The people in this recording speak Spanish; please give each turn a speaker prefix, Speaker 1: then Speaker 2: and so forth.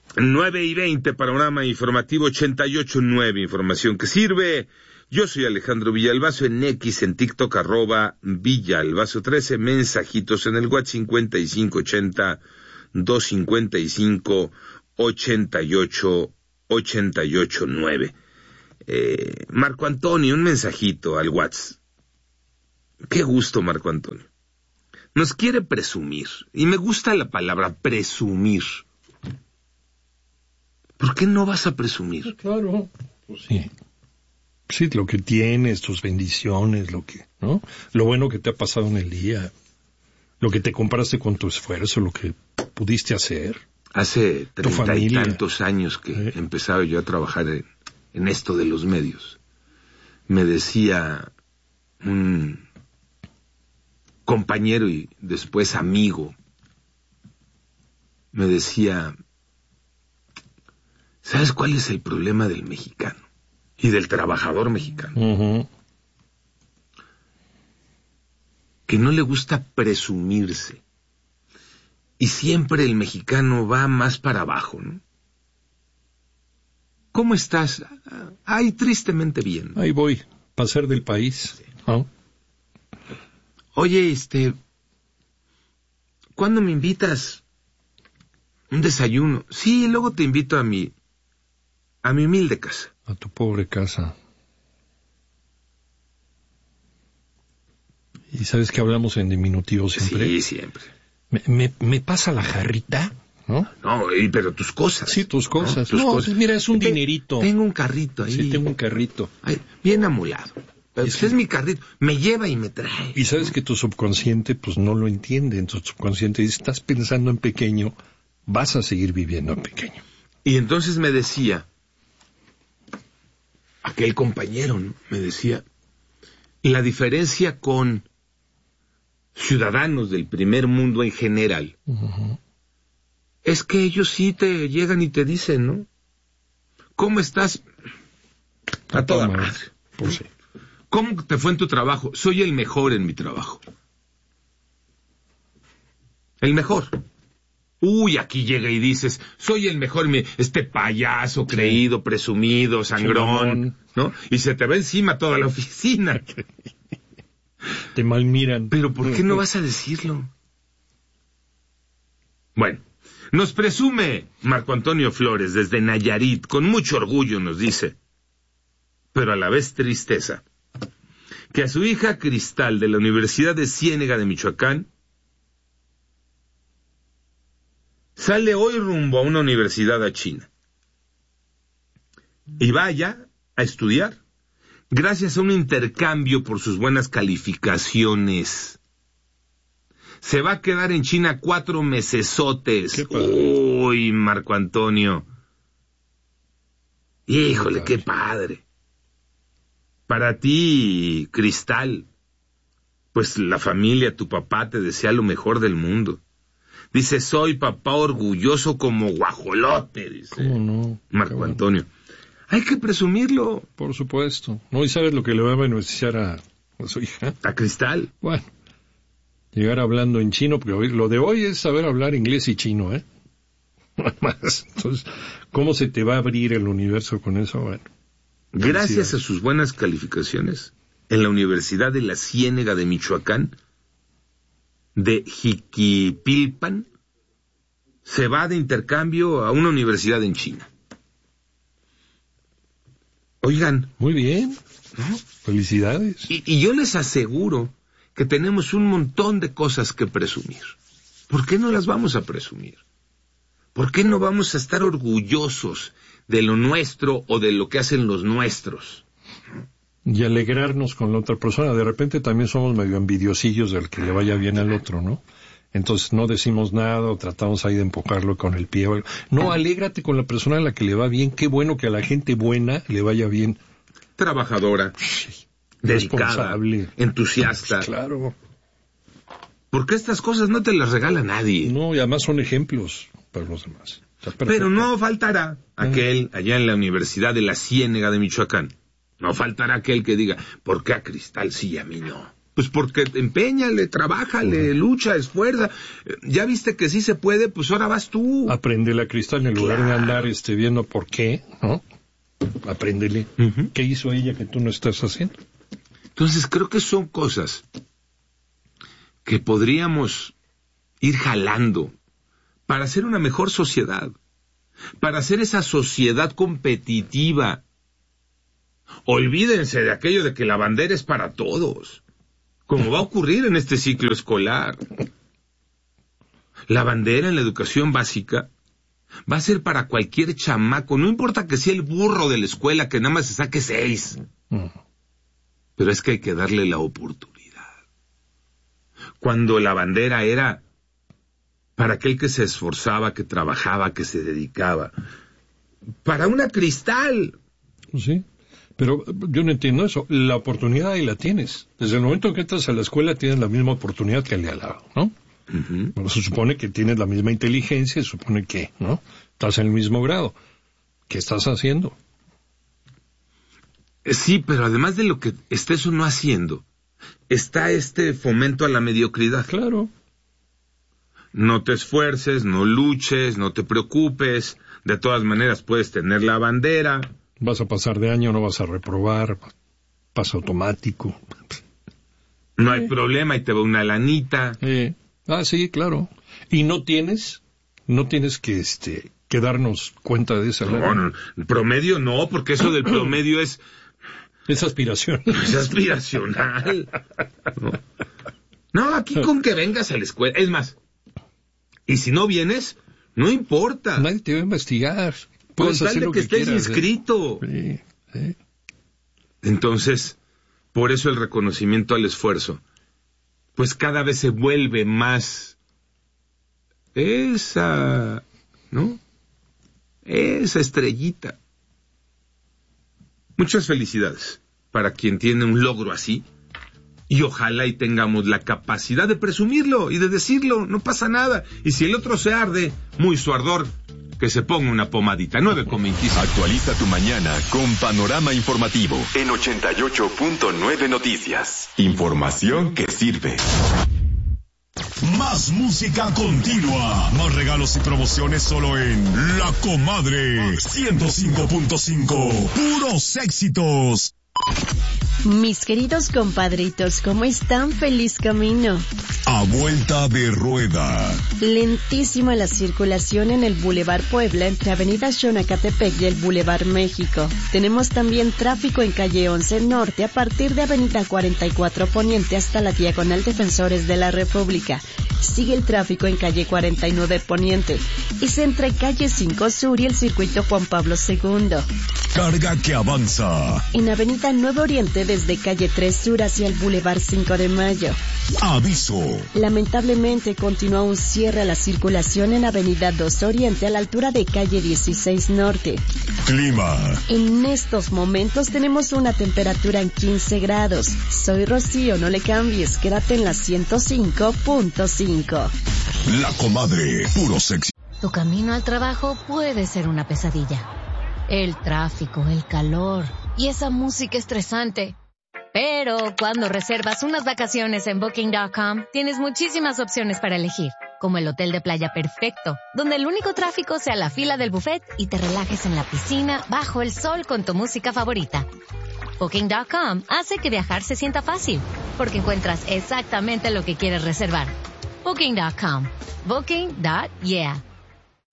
Speaker 1: 9:20, panorama informativo 88.9, información que sirve. Yo soy Alejandro Villalbazo, en X, en TikTok, @Villalbazo13, mensajitos en el WhatsApp 5580-255-8889. Marco Antonio, un mensajito al WhatsApp. Qué gusto, Marco Antonio. Nos quiere presumir, y me gusta la palabra presumir. ¿Por qué no vas a presumir?
Speaker 2: Claro, pues sí. Sí, lo que tienes, tus bendiciones, ¿no? Lo bueno que te ha pasado en el día, lo que te compraste con tu esfuerzo, lo que pudiste hacer.
Speaker 1: Hace 30 y tantos años que empezaba yo a trabajar en esto de los medios. Me decía un compañero y después amigo, me decía, ¿sabes cuál es el problema del mexicano y del trabajador mexicano?
Speaker 2: Uh-huh.
Speaker 1: Que no le gusta presumirse. Y siempre el mexicano va más para abajo, ¿no? ¿Cómo estás? Ay, tristemente bien.
Speaker 2: Ahí voy, pasar del país.
Speaker 1: Sí.
Speaker 2: ¿No?
Speaker 1: Oye, ¿cuándo me invitas un desayuno? Sí, luego te invito a mi humilde casa.
Speaker 2: A tu pobre casa. ¿Y sabes que hablamos en diminutivo siempre?
Speaker 1: Sí, siempre.
Speaker 2: Me pasa la jarrita, ¿no?
Speaker 1: No, pero tus cosas.
Speaker 2: Sí, tus cosas.
Speaker 1: No, tus cosas.
Speaker 2: Mira, es un dinerito.
Speaker 1: Tengo un carrito ahí.
Speaker 2: Sí, tengo un carrito.
Speaker 1: Ay, bien amolado. Pero pues es mi carrito. Me lleva y me trae.
Speaker 2: Y sabes que tu subconsciente pues no lo entiende. En tu subconsciente dice, estás pensando en pequeño, vas a seguir viviendo en pequeño.
Speaker 1: Y entonces me decía, aquel compañero, ¿no? Me decía, la diferencia con ciudadanos del primer mundo en general,
Speaker 2: uh-huh,
Speaker 1: es que ellos sí te llegan y te dicen, ¿no? ¿Cómo estás? A toda madre.
Speaker 2: Pues sí.
Speaker 1: ¿Cómo te fue en tu trabajo? Soy el mejor en mi trabajo. El mejor. Uy, aquí llega y dices, soy el mejor, este payaso creído, presumido, sangrón, ¿no? Y se te va encima toda la oficina.
Speaker 2: Te malmiran.
Speaker 1: Pero ¿por qué no vas a decirlo? Bueno, nos presume Marco Antonio Flores desde Nayarit, con mucho orgullo nos dice, pero a la vez tristeza, que a su hija Cristal de la Universidad de Ciénega de Michoacán sale hoy rumbo a una universidad a China y vaya a estudiar gracias a un intercambio por sus buenas calificaciones. Se va a quedar en China 4 mesesotes. Uy, Marco Antonio. Híjole, qué padre. Para ti, Cristal, pues la familia, tu papá te desea lo mejor del mundo. Dice, soy papá orgulloso como guajolote, dice.
Speaker 2: ¿Cómo no?
Speaker 1: Marco Antonio. Hay que presumirlo.
Speaker 2: Por supuesto. ¿No? ¿Y sabes lo que le va a beneficiar a su hija?
Speaker 1: A Cristal.
Speaker 2: Bueno, llegar hablando en chino, porque lo de hoy es saber hablar inglés y chino, ¿eh? Más. Entonces, ¿cómo se te va a abrir el universo con eso? Bueno.
Speaker 1: Gracias a sus buenas calificaciones en la Universidad de la Ciénega de Michoacán, de Jiquipilpan, se va de intercambio a una universidad en China. Oigan.
Speaker 2: Muy bien.
Speaker 1: ¿No?
Speaker 2: Felicidades.
Speaker 1: Y yo les aseguro que tenemos un montón de cosas que presumir. ¿Por qué no las vamos a presumir? ¿Por qué no vamos a estar orgullosos de lo nuestro o de lo que hacen los nuestros?
Speaker 2: Y alegrarnos con la otra persona. De repente también somos medio envidiosillos del que le vaya bien al otro, ¿no? Entonces no decimos nada o tratamos ahí de empujarlo con el pie. No, alégrate con la persona a la que le va bien. Qué bueno que a la gente buena le vaya bien.
Speaker 1: Trabajadora, dedicada, entusiasta.
Speaker 2: Pues claro.
Speaker 1: Porque estas cosas no te las regala nadie.
Speaker 2: No, y además son ejemplos para los demás.
Speaker 1: Pero no faltará aquel allá en la Universidad de la Ciénega de Michoacán. No faltará aquel que diga, ¿por qué a Cristal sí y a mí no? Pues porque empeñale, trabájale, lucha, esfuerza. Ya viste que sí se puede, pues ahora vas tú.
Speaker 2: Apréndele a Cristal en lugar de andar viendo por qué, ¿no? Apréndele. ¿Qué hizo ella que tú no estás haciendo?
Speaker 1: Entonces creo que son cosas que podríamos ir jalando para hacer una mejor sociedad, para hacer esa sociedad competitiva. Olvídense de aquello de que la bandera es para todos, como va a ocurrir en este ciclo escolar. La bandera en la educación básica va a ser para cualquier chamaco, no importa que sea el burro de la escuela que nada más se saque 6. Pero es que hay que darle la oportunidad. Cuando la bandera era para aquel que se esforzaba, que trabajaba, que se dedicaba. Para una Cristal.
Speaker 2: Sí, pero yo no entiendo eso. La oportunidad ahí la tienes. Desde el momento en que entras a la escuela tienes la misma oportunidad que el de al lado, ¿no? Bueno, se supone que tienes la misma inteligencia, se supone que, ¿no? Estás en el mismo grado. ¿Qué estás haciendo?
Speaker 1: Sí, pero además de lo que estés o no haciendo, está este fomento a la mediocridad.
Speaker 2: Claro.
Speaker 1: No te esfuerces, no luches, no te preocupes. De todas maneras puedes tener la bandera.
Speaker 2: Vas a pasar de año, no vas a reprobar. Pasa automático.
Speaker 1: No hay problema y te va una lanita.
Speaker 2: Sí, claro. Y no tienes que darnos cuenta de esa lana.
Speaker 1: No, el promedio no, porque eso del promedio es...
Speaker 2: Es aspiración.
Speaker 1: Es aspiracional. No, aquí con que vengas a la escuela. Es más, y si no vienes, no importa.
Speaker 2: Nadie te va a investigar.
Speaker 1: Puedes con tal de que estés inscrito.
Speaker 2: Sí.
Speaker 1: Entonces, por eso el reconocimiento al esfuerzo, pues cada vez se vuelve más esa, ¿no? Esa estrellita. Muchas felicidades para quien tiene un logro así. Y ojalá y tengamos la capacidad de presumirlo y de decirlo, no pasa nada. Y si el otro se arde, muy su ardor, que se ponga una pomadita. 9:25.
Speaker 3: Actualiza tu mañana con Panorama Informativo en 88.9 Noticias. Información que sirve.
Speaker 4: Más música continua. Más regalos y promociones solo en La Comadre 105.5. Puros éxitos.
Speaker 5: Mis queridos compadritos, ¿cómo están? Feliz camino.
Speaker 4: A vuelta de rueda.
Speaker 5: Lentísima la circulación en el Boulevard Puebla entre Avenida Xonacatepec y el Boulevard México. Tenemos también tráfico en calle 11 Norte a partir de Avenida 44 Poniente hasta la Diagonal Defensores de la República. Sigue el tráfico en calle 49 Poniente. Es entre calle 5 Sur y el circuito Juan Pablo II.
Speaker 4: Carga que avanza.
Speaker 5: En Avenida Nuevo Oriente desde calle 3 Sur hacia el Boulevard 5 de Mayo.
Speaker 4: Aviso.
Speaker 5: Lamentablemente continúa un cierre a la circulación en Avenida 2 Oriente a la altura de calle 16 Norte.
Speaker 4: Clima.
Speaker 5: En estos momentos tenemos una temperatura en 15 grados. Soy Rocío, no le cambies, quédate en la 105.5.
Speaker 4: La Comadre, puro sexy.
Speaker 6: Tu camino al trabajo puede ser una pesadilla. El tráfico, el calor y esa música estresante. Pero cuando reservas unas vacaciones en Booking.com, tienes muchísimas opciones para elegir, como el hotel de playa perfecto, donde el único tráfico sea la fila del buffet y te relajes en la piscina bajo el sol con tu música favorita. Booking.com hace que viajar se sienta fácil, porque encuentras exactamente lo que quieres reservar. Booking.com. Booking.yeah.